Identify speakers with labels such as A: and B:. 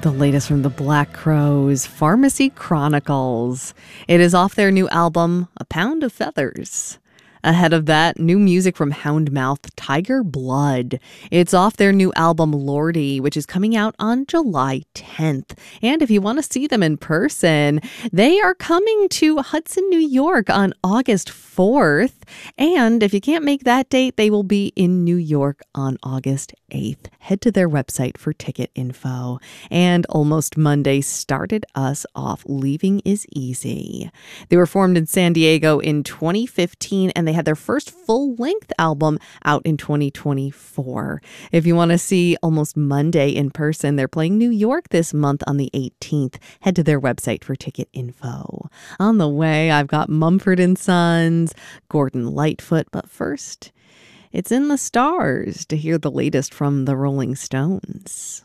A: The latest from the Black Crowes, Pharmacy Chronicles. It is off their new album, A Pound of Feathers. Ahead of that, new music from Houndmouth, Tiger Blood. It's off their new album, Lordy, which is coming out on July 10th. And if you want to see them in person, they are coming to Hudson, New York on August 4th. And if you can't make that date, they will be in New York on August 8th. Head to their website for ticket info. And Almost Monday started us off. Leaving is Easy. They were formed in San Diego in 2015, and they had their first full-length album out in 2024. If you want to see Almost Monday in person, they're playing New York this month on the 18th. Head to their website for ticket info. On the way, I've got Mumford & Sons, Gordon Lightfoot, but first, it's in the stars to hear the latest from the Rolling Stones.